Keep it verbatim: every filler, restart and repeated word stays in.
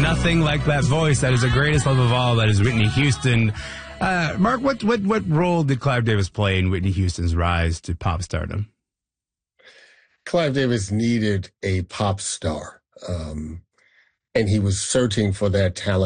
nothing like that voice. That is the greatest love of all. That is Whitney Houston. Uh, Mark, what, what, what role did Clive Davis play in Whitney Houston's rise to pop stardom? Clive Davis needed a pop star, um, and he was searching for that talent.